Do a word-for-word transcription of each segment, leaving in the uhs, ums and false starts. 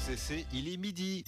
C C, il est midi.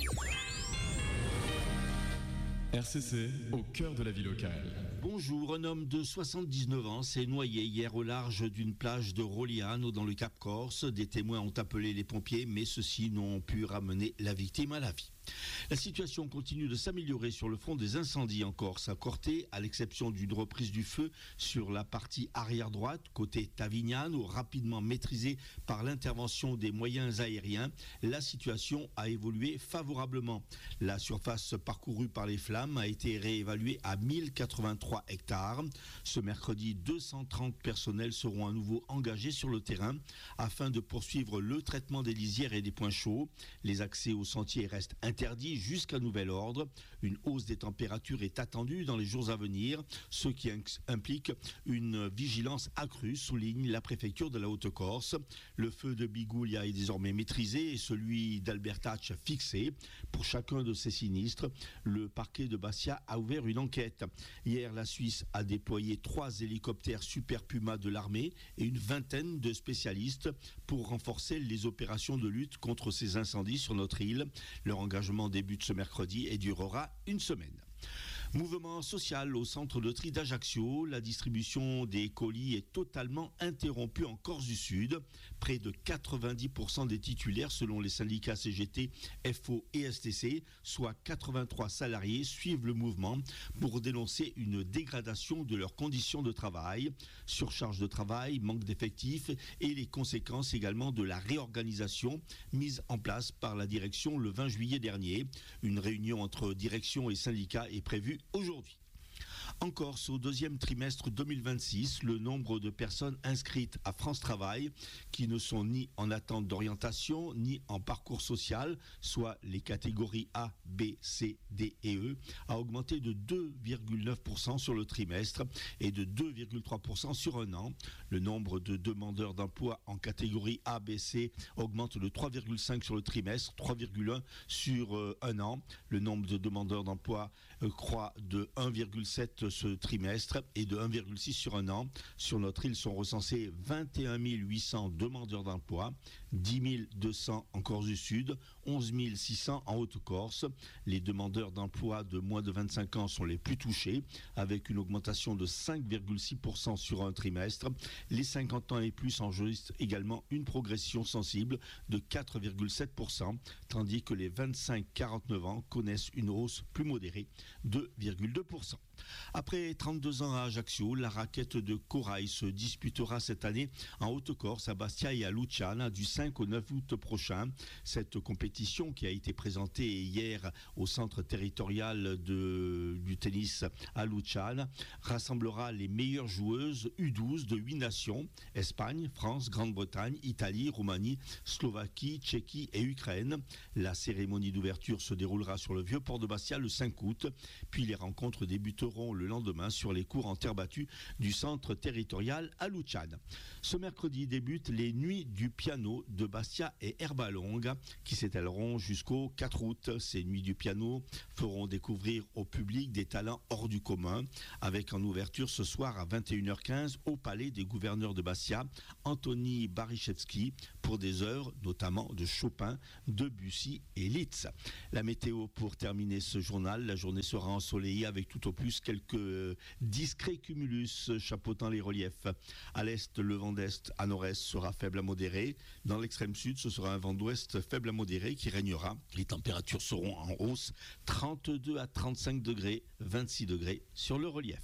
R C C, au cœur de la vie locale. Bonjour, un homme de soixante-dix-neuf ans s'est noyé hier au large d'une plage de Rogliano dans le Cap Corse. Des témoins ont appelé les pompiers, mais ceux-ci n'ont pu ramener la victime à la vie. La situation continue de s'améliorer sur le front des incendies en Corse. À Corté, à l'exception d'une reprise du feu sur la partie arrière droite, côté Tavignano, rapidement maîtrisée par l'intervention des moyens aériens, la situation a évolué favorablement. La surface parcourue par les flammes a été réévaluée à mille quatre-vingt-trois hectares. Ce mercredi, deux cent trente personnels seront à nouveau engagés sur le terrain afin de poursuivre le traitement des lisières et des points chauds. Les accès aux sentiers restent interdit jusqu'à nouvel ordre. Une hausse des températures est attendue dans les jours à venir, ce qui implique une vigilance accrue, souligne la préfecture de la Haute-Corse. Le feu de Biguglia est désormais maîtrisé et celui d'Albertach fixé. Pour chacun de ces sinistres, le parquet de Bastia a ouvert une enquête. Hier, la Suisse a déployé trois hélicoptères Super Puma de l'armée et une vingtaine de spécialistes pour renforcer les opérations de lutte contre ces incendies sur notre île. Leur engagement débute ce mercredi et durera une semaine. Mouvement social au centre de tri d'Ajaccio. La distribution des colis est totalement interrompue en Corse du Sud. Près de quatre-vingt-dix pour cent des titulaires, selon les syndicats C G T, F O et S T C, soit quatre-vingt-trois salariés, suivent le mouvement pour dénoncer une dégradation de leurs conditions de travail. Surcharge de travail, manque d'effectifs et les conséquences également de la réorganisation mise en place par la direction le vingt juillet dernier. Une réunion entre direction et syndicats est prévue aujourd'hui. En Corse, au deuxième trimestre deux mille vingt-six, le nombre de personnes inscrites à France Travail, qui ne sont ni en attente d'orientation, ni en parcours social, soit les catégories A, B, C, D et E, a augmenté de deux virgule neuf pour cent sur le trimestre et de deux virgule trois pour cent sur un an. Le nombre de demandeurs d'emploi en catégorie A, B, C augmente de trois virgule cinq sur le trimestre, trois virgule un sur euh, un an. Le nombre de demandeurs d'emploi euh, croît de un virgule sept ce trimestre et de un virgule six sur un an. Sur notre île sont recensés vingt et un mille huit cents demandeurs d'emploi, dix mille deux cents en Corse du Sud, onze mille six cents en Haute-Corse. Les demandeurs d'emploi de moins de vingt-cinq ans sont les plus touchés, avec une augmentation de cinq virgule six pour cent sur un trimestre. Les cinquante ans et plus enregistrent également une progression sensible de quatre virgule sept pour cent, tandis que les vingt-cinq à quarante-neuf ans connaissent une hausse plus modérée de deux virgule deux pour cent. Après trente-deux ans à Ajaccio, la raquette de corail se disputera cette année en Haute-Corse, à Bastia et à Luciana du cinq au neuf août prochain. Cette compétition, qui a été présentée hier au centre territorial de, du tennis à Luciana, rassemblera les meilleures joueuses U douze de huit nations: Espagne, France, Grande-Bretagne, Italie, Roumanie, Slovaquie, Tchéquie et Ukraine. La cérémonie d'ouverture se déroulera sur le vieux port de Bastia le cinq août, puis les rencontres débuteront le lendemain sur les cours en terre battue du centre territorial à Luciana. Ce mercredi débutent les Nuits du piano de Bastia et Herbalonga, qui s'étaleront jusqu'au quatre août. Ces Nuits du piano feront découvrir au public des talents hors du commun, avec en ouverture ce soir à vingt et une heures quinze au Palais des gouverneurs de Bastia, Anthony Barichevski, pour des œuvres notamment de Chopin, Debussy et Liszt. La météo pour terminer ce journal: la journée sera ensoleillée avec tout au plus quelques discrets cumulus chapeautant les reliefs. À l'est, le vent d'est à nord-est sera faible à modéré. Dans l'extrême sud, ce sera un vent d'ouest faible à modéré qui régnera. Les températures seront en hausse, trente-deux à trente-cinq degrés, vingt-six degrés sur le relief.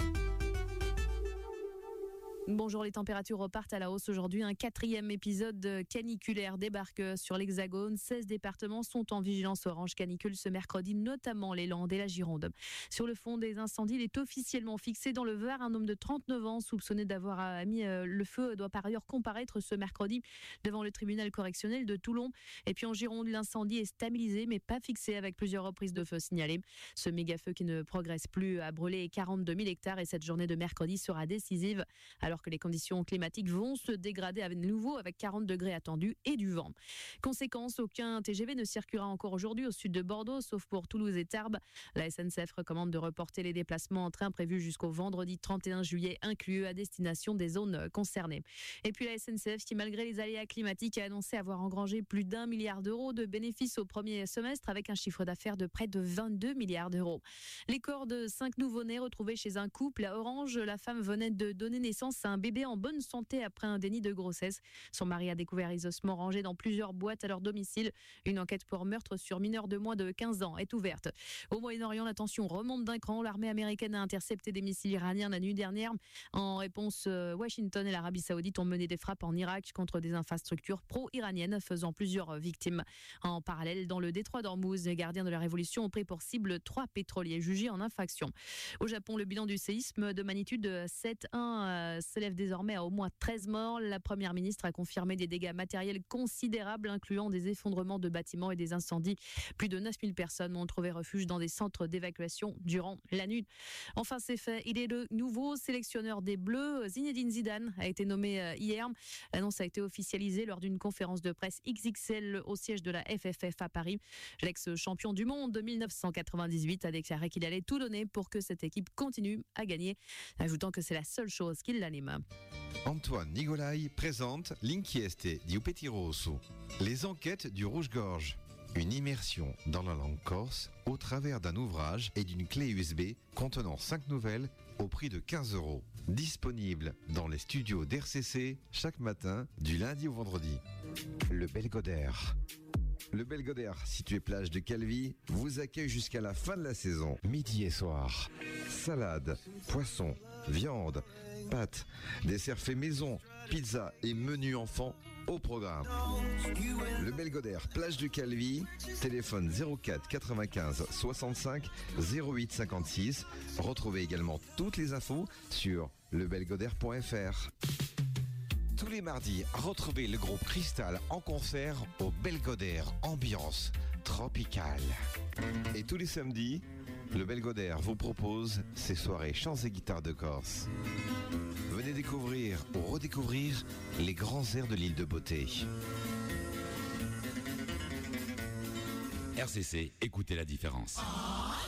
Bonjour, les températures repartent à la hausse aujourd'hui. Un quatrième épisode caniculaire débarque sur l'Hexagone. seize départements sont en vigilance orange canicule ce mercredi, notamment les Landes et la Gironde. Sur le fond des incendies, il est officiellement fixé dans le Var. Un homme de trente-neuf ans soupçonné d'avoir mis le feu doit par ailleurs comparaître ce mercredi devant le tribunal correctionnel de Toulon. Et puis en Gironde, l'incendie est stabilisé mais pas fixé, avec plusieurs reprises de feu signalées. Ce méga-feu qui ne progresse plus a brûlé quarante-deux mille hectares et cette journée de mercredi sera décisive. Alors alors que les conditions climatiques vont se dégrader à nouveau avec quarante degrés attendus et du vent. Conséquence, aucun T G V ne circulera encore aujourd'hui au sud de Bordeaux, sauf pour Toulouse et Tarbes. La S N C F recommande de reporter les déplacements en train prévus jusqu'au vendredi trente et un juillet inclus à destination des zones concernées. Et puis la S N C F qui, malgré les aléas climatiques, a annoncé avoir engrangé plus d'un milliard d'euros de bénéfices au premier semestre avec un chiffre d'affaires de près de vingt-deux milliards d'euros. Les corps de cinq nouveau-nés retrouvés chez un couple à Orange. La femme venait de donner naissance à un bébé en bonne santé après un déni de grossesse. Son mari a découvert les ossements rangés dans plusieurs boîtes à leur domicile. Une enquête pour meurtre sur mineur de moins de quinze ans est ouverte. Au Moyen-Orient, la tension remonte d'un cran. L'armée américaine a intercepté des missiles iraniens la nuit dernière. En réponse, Washington et l'Arabie Saoudite ont mené des frappes en Irak contre des infrastructures pro-iraniennes, faisant plusieurs victimes. En parallèle, dans le détroit d'Ormuz, les gardiens de la révolution ont pris pour cible trois pétroliers jugés en infraction. Au Japon, le bilan du séisme de magnitude sept virgule un s'élève désormais à au moins treize morts. La première ministre a confirmé des dégâts matériels considérables, incluant des effondrements de bâtiments et des incendies. Plus de neuf mille personnes ont trouvé refuge dans des centres d'évacuation durant la nuit. Enfin, c'est fait. Il est le nouveau sélectionneur des Bleus. Zinedine Zidane a été nommé hier. L'annonce a été officialisée lors d'une conférence de presse X X L au siège de la F F F à Paris. L'ex-champion du monde de mille neuf cent quatre-vingt-dix-huit a déclaré qu'il allait tout donner pour que cette équipe continue à gagner, ajoutant que c'est la seule chose qui l'anime. Antoine Nigolai présente L'inchieste di Petit Rosso, les enquêtes du Rouge-Gorge. Une immersion dans la langue corse au travers d'un ouvrage et d'une clé U S B contenant cinq nouvelles au prix de quinze euros. Disponible dans les studios d'R C C chaque matin du lundi au vendredi. Le Belgodère. Le Belgodère, situé plage de Calvi, vous accueille jusqu'à la fin de la saison, midi et soir. Salade, poisson, viande, pâtes, desserts faits maison, pizza et menu enfant au programme. Le Belgodère, plage de Calvi, téléphone zéro quatre quatre-vingt-quinze soixante-cinq zéro huit cinquante-six. Retrouvez également toutes les infos sur lebelgodère point f r. Tous les mardis, retrouvez le groupe Cristal en concert au Belgodère, ambiance tropicale. Et tous les samedis, le Belgodère vous propose ses soirées chants et guitares de Corse. Venez découvrir ou redécouvrir les grands airs de l'île de Beauté. R C C, écoutez la différence.